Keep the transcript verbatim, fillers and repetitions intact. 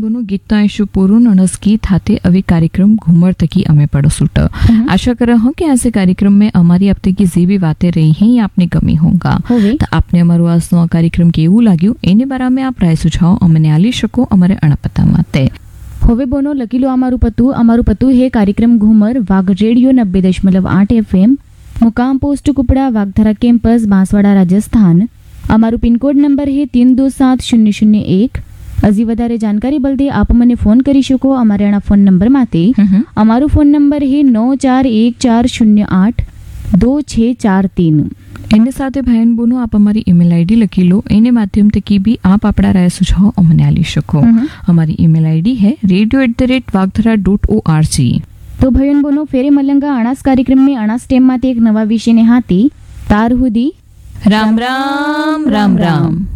બહેન ગીતના ઇશુ પૂરું નણસ ગીત હાથે अभी कार्यक्रम घूमर तकी अमे पड़ो सूट आशा कर रहा हूँ कि ऐसे कार्यक्रम में हमारी अब तक की जे भी बातें रही हैं ये आपने गमी होगा तो आपने हमारो આજનો આ કાર્યક્રમ કેવું લાગ્યું એને બારામાં આપ રાય સુझाव અમને આલી શકો અમારે અણપતા માતે હવે બોનો લખી લો અમારું પતું અમારું પતું હે કાર્યક્રમ ઘુમર વાઘ રેડિયો નब्बे दशमलव आठ एफएम मुकाम पोस्ट कुपड़ा वागधरा कैंपस बांसवाड़ा राजस्थान અમારું પિનકોડ નંબર હે तीन दो सात शून्य शून्य एक હજી વધારે જાણકારી બલદે આપ મને ફોન કરી શકો અમારે આના ફોન નંબર માતે અમારો ફોન નંબર હે नौ चार एक चार शून्य आठ दो छह चार तीन એની સાથે બહેન બોનો આપ અમારી ઈમેલ આઈડી લખી લો એને માધ્યમ થકી બી આપ આપણા રાય સુझाव અમને આલી શકો અમારી ઈમેલ આઈડી है radio at the rate वागधरा dot O R G. तो भयन बोनो फेरे मलंगा अणास कार्यक्रम में अणास टेम माते एक नवा विषय ने हाथी तार हुदी राम राम राम राम।